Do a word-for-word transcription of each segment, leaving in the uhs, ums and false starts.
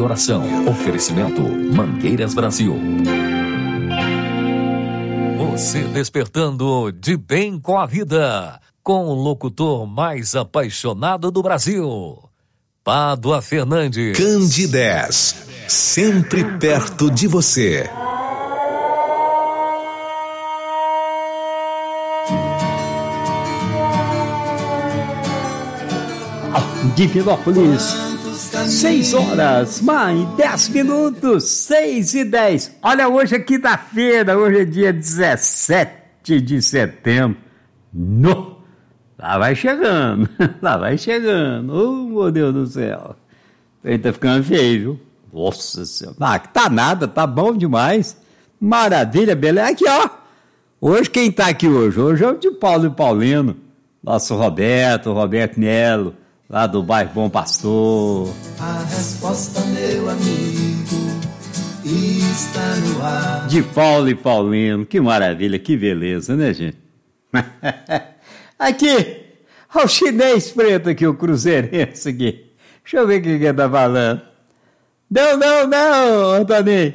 melhoração. Oferecimento Mangueiras Brasil. Você despertando de bem com a vida, com o locutor mais apaixonado do Brasil, Pádua Fernandes. Candidez, sempre perto de você. Divinópolis, seis horas, mais dez minutos, seis e dez. Olha, hoje é quinta-feira, hoje é dia dezessete de setembro. No, lá vai chegando, lá vai chegando. Oh, meu Deus do céu. Ele tá ficando feio, viu? Nossa Senhora. Ah, tá nada, tá bom demais. Maravilha, beleza. Aqui, ó. Hoje quem tá aqui hoje? Hoje é o de Paulo e Paulino. Nosso Roberto, Roberto Melo. Lá do bairro Bom Pastor. A resposta, meu amigo, está no ar. De Paulo e Paulino, que maravilha, que beleza, né, gente? Aqui, olha o chinês preto aqui, o cruzeirense aqui. Deixa eu ver o que ele tá falando. Não, não, não, Antoninho.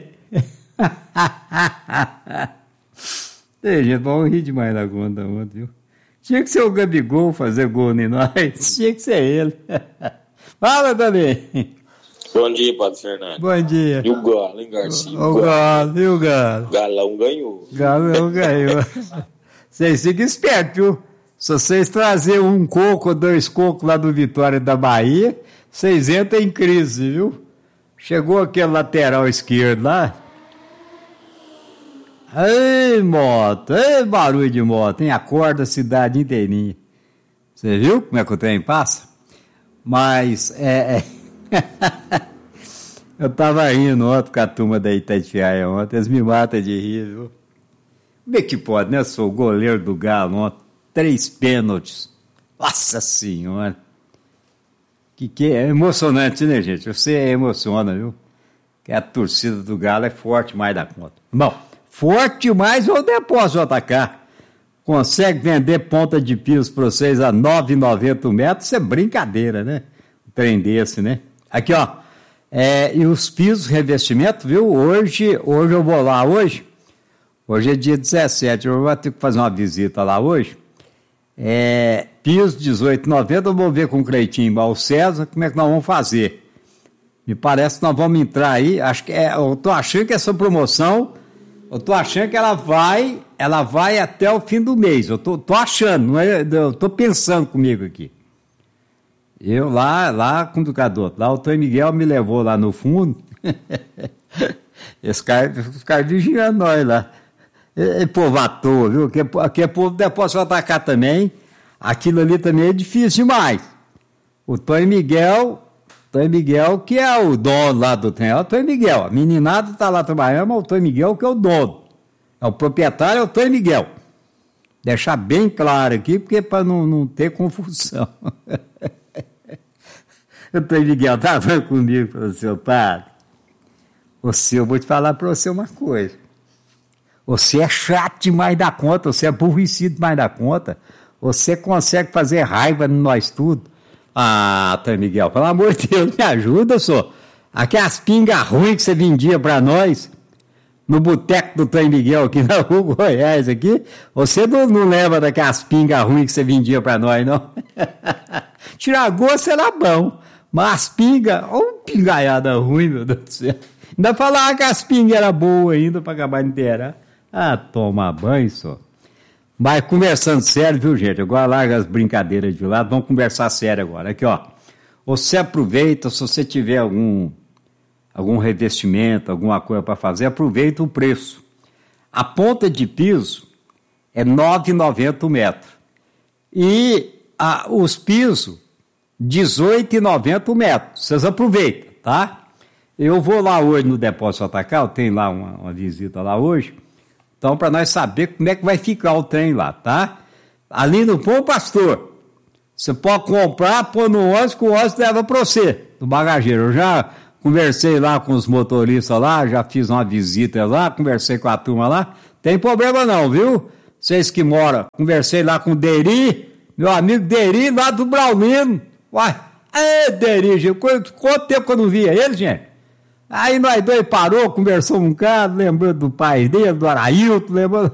Ei, gente, vamos rir demais na conta ontem, viu? Tinha que ser o Gabigol fazer gol em nós. Tinha que ser ele. Fala, também. Bom dia, Padre Fernando. Bom dia. E o Galo, hein, Garcia? O, o Galo, e o Galo? Galão ganhou. Galão ganhou. Vocês ficam espertos, viu? Se vocês trazerem um coco ou dois cocos lá do Vitória da Bahia, vocês entram em crise, viu? Chegou aquele lateral esquerdo lá. Ei, moto, ei, barulho de moto, hein? Acorda a cidade inteirinha. Você viu como é que o trem passa? Mas, é... é... eu tava rindo ontem com a turma da Itatiaia ontem, eles me matam de rir, viu? Como é que pode, né? Eu sou o goleiro do Galo ontem, três pênaltis. Nossa Senhora! Que que é emocionante, né, gente? Você emociona, viu? Que a torcida do Galo é forte mais da conta. Bom... Forte mais ou depósito atacar. Consegue vender ponta de piso para vocês a nove reais e noventa centavos metros? Isso é brincadeira, né? Um trem desse, né? Aqui, ó. É, e os pisos, revestimento, viu? Hoje, hoje eu vou lá, hoje. Hoje é dia dezessete, eu vou ter que fazer uma visita lá hoje. É, piso dezoito reais e noventa centavos, eu vou ver com o Cleitinho e o César como é que nós vamos fazer. Me parece que nós vamos entrar aí, acho que é, eu tô achando que essa promoção... Eu tô achando que ela vai, ela vai até o fim do mês. Eu tô, tô achando, não é, eu tô pensando comigo aqui. Eu lá, lá com o educador, lá o Tony Miguel me levou lá no fundo. Esse cara, os caras vigiando nós lá. É, é povo à toa, viu? Aqui, aqui é povo que posso atacar também. Aquilo ali também é difícil demais. O Tony Miguel... Tony Miguel, que é o dono lá do trem, é o Tony Miguel. A meninada está lá trabalhando, mas o Tony Miguel que é o dono. É o proprietário, é o Tony Miguel. Deixar bem claro aqui, porque para não, não ter confusão. O Tony Miguel estava falando comigo, falou, seu padre, você, eu vou te falar para você uma coisa. Você é chato demais da conta, você é aborrecido demais da conta, você consegue fazer raiva em nós tudo. Ah, Tony Miguel, pelo amor de Deus, me ajuda, só. Aquelas pingas ruins que você vendia para nós, no boteco do Tony Miguel, aqui na rua Goiás, aqui, você não, não leva daquelas pingas ruins que você vendia para nós, não? Tirar gosto era bom, mas as pingas, ô, oh, pingaiada ruim, meu Deus do céu. Ainda falava que as pingas eram boas ainda para acabar de inteirar. Ah, toma banho, só. Mas conversando sério, viu, gente? Agora larga as brincadeiras de lado, vamos conversar sério agora. Aqui, ó. Você aproveita, se você tiver algum, algum revestimento, alguma coisa para fazer, aproveita o preço. A ponta de piso é nove reais e noventa centavos metro. E a, os pisos, dezoito reais e noventa centavos metro. Vocês aproveitam, tá? Eu vou lá hoje no Depósito Atacar, eu tenho lá uma, uma visita lá hoje. Então, para nós saber como é que vai ficar o trem lá, tá? Ali no Bom Pastor, você pode comprar, pôr no ônibus, que o ônibus leva para você, do bagageiro. Eu já conversei lá com os motoristas lá, já fiz uma visita lá, conversei com a turma lá. Tem problema não, viu? Vocês que moram, conversei lá com o Deri, meu amigo Deri, lá do Braulino. Uai, é Deri, gente, quanto, quanto tempo que eu não via ele, gente? Aí nós dois parou, conversou um bocado, lembrou do pai dele, do Arailton, lembrou...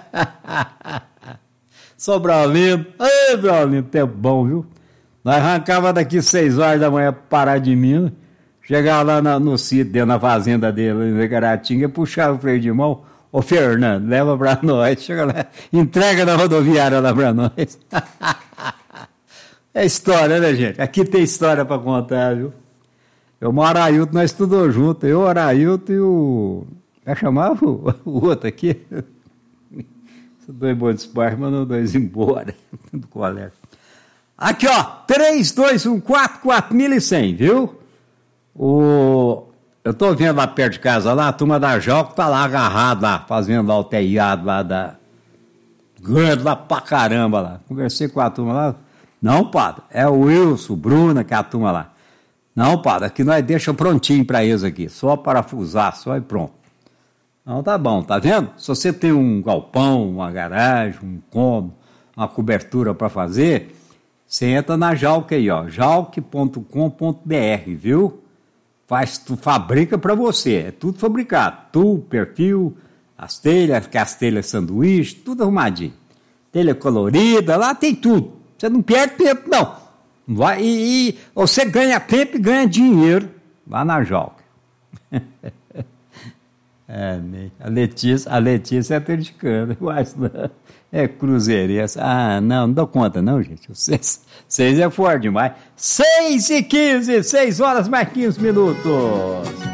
Sou Braulino. Ei, Braulino, tempo bom, viu? Nós arrancava daqui seis horas da manhã pra parar de Minas, chegava lá na, no sítio dele, na fazenda dele, em Caratinga, puxava o freio de mão. Ô, Fernando, leva pra nós. Chega lá, entrega na rodoviária lá pra nós. É história, né, gente? Aqui tem história pra contar, viu? Eu, o Arailton, nós estudamos juntos. Eu, o Arailton e o... Como é que chamava o, o outro aqui? Dois bons disparos, mandou dois embora do colégio. Aqui, ó, três dois um quatro quatro mil e cem, viu? O... Eu tô vendo lá perto de casa, lá, a turma da Joco tá lá agarrada, lá, fazendo lá o telhado lá da... Grande lá pra caramba lá. Conversei com a turma lá. Não, padre, é o Wilson, o Bruna, que é a turma lá. Não, padre, aqui nós deixamos prontinho pra eles aqui, só parafusar, só e pronto. Não, tá bom, tá vendo? Se você tem um galpão, uma garagem, um cômodo, uma cobertura para fazer, você entra na Jalc aí, ó, jalc ponto com ponto br, viu? Faz, tu fabrica para você, é tudo fabricado, tu, perfil, as telhas, que as telhas sanduíche, tudo arrumadinho. Telha colorida, lá tem tudo. Você não perde tempo, não. Vai, e, e você ganha tempo e ganha dinheiro lá na Jalc. É, a Letícia, a Letícia é atleticana, mas não, é cruzeirense. Ah, não, não dou conta não, gente. Vocês, vocês é forte demais. seis e quinze, seis horas mais quinze minutos.